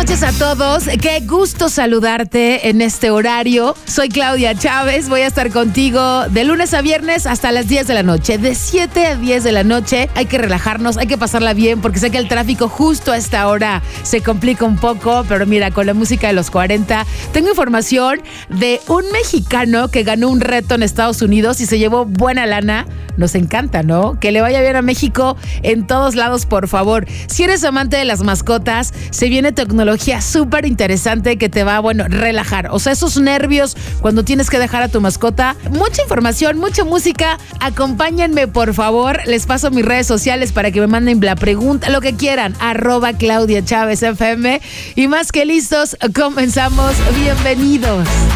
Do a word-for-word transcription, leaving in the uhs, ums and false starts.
noches a todos. Qué gusto saludarte en este horario. Soy Claudia Chávez. Voy a estar contigo de lunes a viernes hasta las diez de la noche. De siete a diez de la noche. Hay que relajarnos, hay que pasarla bien porque sé que el tráfico justo a esta hora se complica un poco. Pero mira, con la música de los cuarenta, tengo información de un mexicano que ganó un reto en Estados Unidos y se llevó buena lana. Nos encanta, ¿no? Que le vaya bien a México en todos lados, por favor. Si eres amante de las mascotas, se viene tecnología súper interesante que te va a, bueno, relajar. O sea, esos nervios cuando tienes que dejar a tu mascota. Mucha información, mucha música. Acompáñenme, por favor. Les paso mis redes sociales para que me manden la pregunta, lo que quieran. Arroba Claudia Chávez F M. Y más que listos, comenzamos. Bienvenidos.